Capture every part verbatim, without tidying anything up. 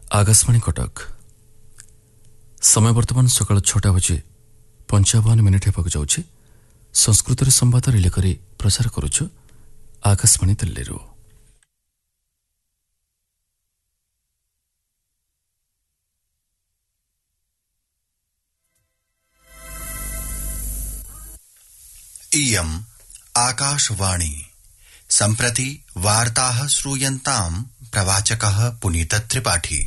आकाशवाणी कटक समय वर्तमान सकाल छटा बजे पंचावन मिनिट हेबाक जाउछि। संस्कृत संवाद रिले करी प्रसार करुछु आकाशवाणी दिल्ली। इयम् आकाशवाणी। सम्प्रति वार्ताः श्रूयन्ताम् प्रवाचकः पुनीत त्रिपाठी।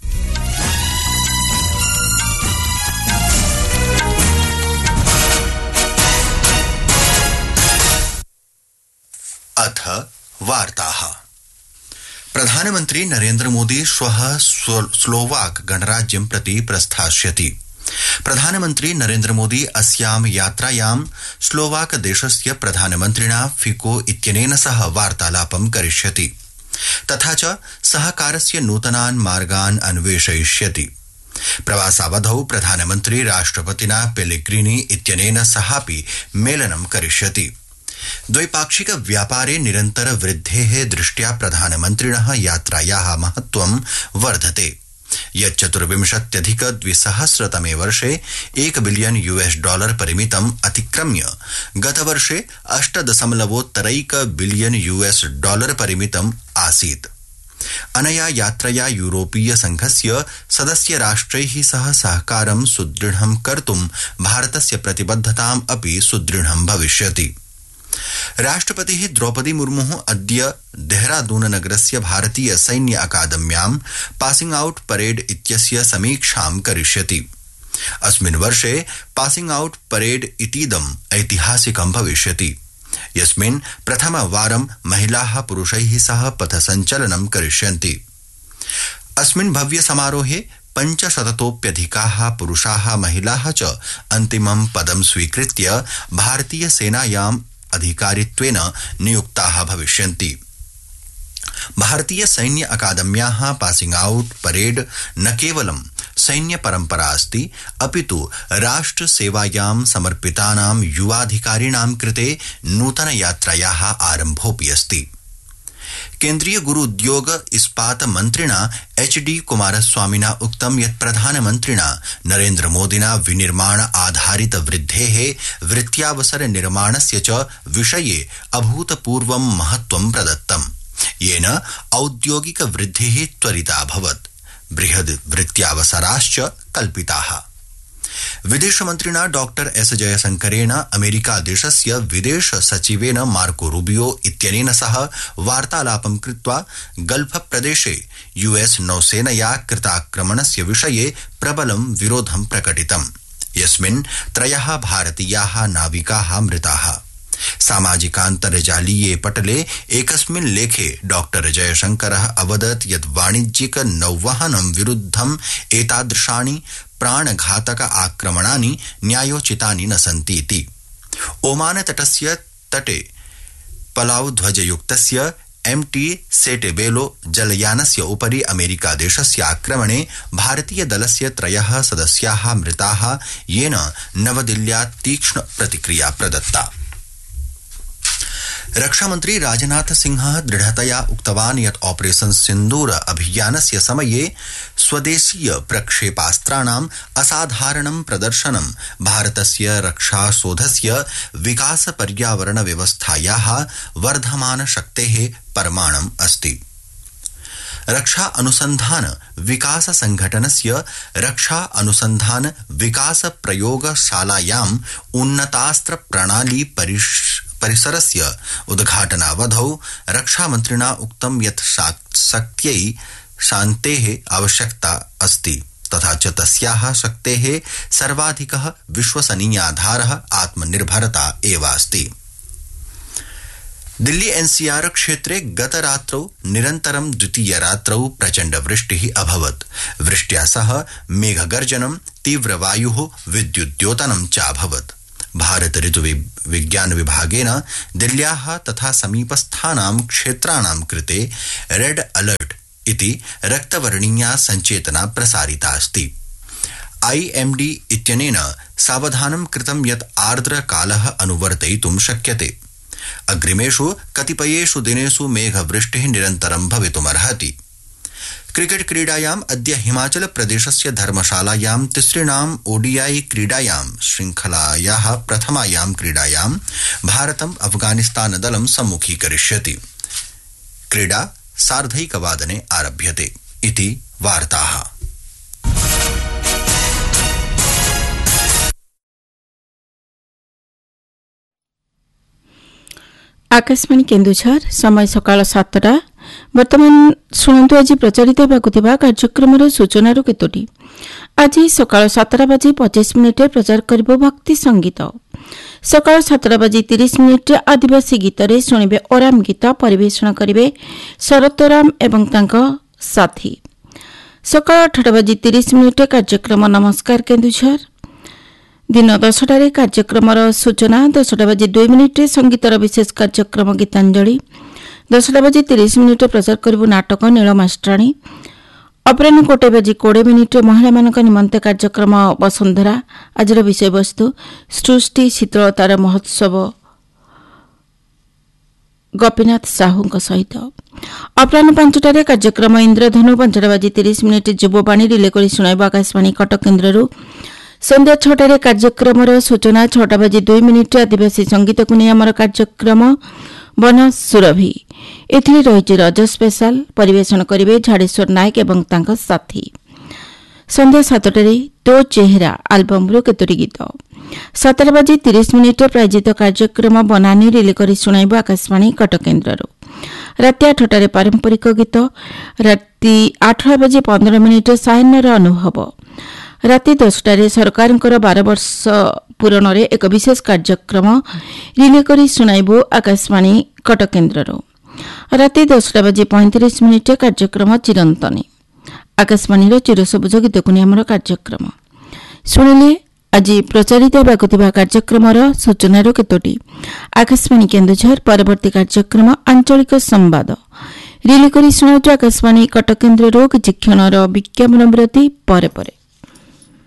अथ वार्ताः। प्रधानमन्त्री नरेन्द्र मोदी श्वः स्लोवाक गणराज्यं प्रति प्रस्थास्यति। प्रधानमन्त्री नरेन्द्र मोदी अस्यां यात्रायां स्लोवाक देशस्य प्रधानमन्त्रिणा फिको इत्यनेन सह वार्तालापं करिष्यति, तथा च सहकारस्य नूतनान् मार्गान् अन्वेषयिष्यति। प्रवासावधौ प्रधानमन्त्री राष्ट्रपतिना पेलेग्रिनी इत्यनेन सहापि मेलनं करिष्यति। द्वैपाक्षिक व्यापारे निरन्तर वृद्धेः दृष्ट्या प्रधानमन्त्रिणः यात्रायाः महत्त्वं वर्धते। यच्चतुर्विंशत्यधिक द्विसहस्रतमे वर्षे एक बिलियन यूएस डॉलर परिमितम् अतिक्रम्य गतवर्षे अष्ट दशमलवोत्तरैक बिलियन यूएस डॉलर परिमितम् आसीत्। अनया यात्रया यूरोपीय संघस्य सदस्य राष्ट्रैः सह सहकारं सुदृढं कर्तुं भारतस्य प्रतिबद्धताम् अपि सुदृढं भविष्यति। राष्ट्रपतिः द्रौपदी मुर्मुः अद्य देहरादून नगरस्य भारतीय सैन्य अकादम्यां पासिंग आउट परेड इत्यस्य समीक्षां करिष्यति। अस्मिन् वर्षे पासिंग आउट परेड इतीदम् ऐतिहासिकं भविष्यति, यस्मिन् प्रथमवारं महिलाः पुरुषैः सह पथसञ्चलनं करिष्यन्ति। अस्मिन् भव्य समारोहे पञ्चशततोप्यधिकाः पुरुषाः महिलाः च अन्तिमं पदं स्वीकृत्य भारतीय सेनायां अधिकारित्वेन नियुक्ताः भविष्यन्ति। भारतीय सैन्य अकादम्याः पासिंग आउट परेड न केवलं सैन्य परंपरा अस्ति, अपितु राष्ट्र सेवायां समर्पितानां युवाधिकारिणां कृते नूतन यात्रायाः आरम्भोऽपि अस्ति। केन्द्रीय गुरु उद्योग इस्पात मन्त्रिणा एच डी कुमारस्वामिना उक्तं यत् प्रधानमन्त्रिणा नरेन्द्र मोदिना विनिर्माण आधारित वृद्धेः वृत्त्यावसर निर्माणस्य च विषये अभूतपूर्वं महत्त्वं प्रदत्तम्, येन औद्योगिक वृद्धिः त्वरिता अभवत्, बृहद् वृत्त्यावसराश्च कल्पिताः। विदेशमन्त्रिणा डॉक्टर एस जयशंकरेण अमेरिका देशस्य विदेश सचिवेन मार्को रूबियो इत्यनेन सह वार्तालापं कृत्वा गल्फ प्रदेशे यूएस नौसेनया कृताक्रमणस्य विषये प्रबलं विरोधं प्रकटितम्, यस्मिन् त्रयः भारतीयाः नाविकाः मृताः। सामाजिकान्तर्जालीये पटले एकस्मिन् लेखे डॉक्टर जयशंकरः अवदत् यत् वाणिज्यिक नौवहनं विरुद्धम् एतादृशानि प्राणघातक आक्रमणानि न्यायोचितानि न सन्तीति। ओमान तटस्य तटे पलाउ ध्वजयुक्तस्य एम टी सेटेबेलो जलयानस्य उपरि अमेरिका देशस्य आक्रमणे भारतीय दलस्य त्रयः सदस्याः मृताः, येन नवदिल्ल्यां तीक्ष्ण प्रतिक्रिया प्रदत्ता। रक्षामन्त्री राजनाथ सिंहः दृढतया उक्तवान् यत् ऑपरेशन सिन्दूर अभियानस्य समये स्वदेशीय प्रक्षेपास्त्राणाम् असाधारणं प्रदर्शनं भारतस्य रक्षासौधस्य विकास पर्यावरण व्यवस्थायाः वर्धमान शक्तेः प्रमाणम् अस्ति। रक्षा अनुसंधान विकास संघटनस्य रक्षा अनुसंधान विकास प्रयोगशालायाम् उन्नतास्त्र प्रणाली परिष परिसरस्य उद्घाटनावधौ रक्षामन्त्रिणा उक्तं यत् शक्त्यै शान्तेः आवश्यकता अस्ति, तथा च तस्याः शक्तेः सर्वाधिकः विश्वसनीयाधारः आत्मनिर्भरता एव अस्ति। दिल्ली एनसीआर क्षेत्रे गतरात्रौ निरन्तरं द्वितीय रात्रौ प्रचण्ड वृष्टिः अभवत्। वृष्ट्या सह मेघगर्जनं, तीव्रवायुः, विद्युद्योतनं च अभवत्। भारत ऋतु विज्ञान विभागेन दिल्ल्याः तथा समीपस्थानां क्षेत्राणां कृते रेड अलर्ट इति रक्तवर्णीया संचेतना प्रसारिता अस्ति। आईएमडी इत्यनेन सावधानं कृतं यत् आर्द्रकालः अनुवर्तयितुं शक्यते। अग्रिमेषु कतिपयेषु दिनेषु मेघवृष्टिः निरन्तरं भवितुमर्हति। क्रिकेट क्रीडायाम् अद्य हिमाचल प्रदेशस्य धर्मशालायां तिसृणाम् ओडीआई क्रीडायां श्रृंखलायाः प्रथमायां क्रीडायां भारतम् अफगानिस्तान दलं सम्मुखीकरिष्यति। क्रीडा सार्धैकवादने आरभ्यते इति वार्ताः। आकाशवाणी केन्दुझर समय सकाळ सातटा। वर्तमान शुणु आज प्रचारित होगा कार्यक्रम सूचना केतोटी। आज सकाळ सातटा बाजी पचास मिनिट प्रचार कर भक्ति संगीत। सकाळ सातटा बाजी तीस मिनिट आदिवासी गीत रे शुणिबे ओराम गीत परिवेषण करेंगे शरतराम एवं तांको साथी। सकाळ आठटा बाजी तीस मिनिट कार्यक्रम नमस्कार केन्दुझर। दिन दसटार कार्यक्रम सूचना। दसटा बाजी दुई मिनिट संगीतर विशेष कार्यक्रम गीतांजलि। दसटा बाजी तीस मिनिट प्रचार करू नाटक नील मास्ट्राणी। अपराह गोटे बाजी कोड़े मिनिट महिला मानक निमंते कार्यक्रम वसुंधरा। आज विषय वस्तु सृष्टि शीतलतार महोत्सव गोपीनाथ साहू सहित। अपराह पांचटार कार्यक्रम इंद्रधनु। पांचटा बाजी तीस मिनिट युववाणी रिले कर शुणाइब आकाशवाणी कटक केन्द्र। संध्या छटार कार्यक्रम सूचना। छटा बाजी दुई मिनिट आदिवासी संगीत को नहीं आमर कार्यक्रम वन सुरभि। एथिरे रही रज स्पेशल परिवेषण करेंगे झाड़ेश्वर नायक एवं तांको साथी। संध्या सातटार तो चेहरा आलबम रू केतोटी गीत। सातटा बाजी तीस मिनिट प्रायोजित कार्यक्रम बनानी रिले कर शुणाइब आकाशवाणी कटक केन्द्र। राति आठटार पारंपरिक गीत। राति आठटा बाजी पंद्रह मिनिट सायनर अनुभव। राति दसटार सरकार बार वर्ष पूरण एक विशेष कार्यक्रम रिले कर शुणाइब आकाशवाणी कटक केन्द्र। राति दसटा बाजी पैंतीस मिनिट कार्यक्रम चिरंतनी। आकाशवाणी चिरसबुज गीत को आमर कार्यक्रम शुणिले। आज प्रचारित होगा कार्यक्रम सूचना केतोटी। आकाशवाणी केन्दुझर। परवर्ती कार्यक्रम आंचलिक संवाद रिले कर शुणाउछु आकाशवाणी कटक केन्द्र। किछि क्षणर विज्ञापन विरति परे परे।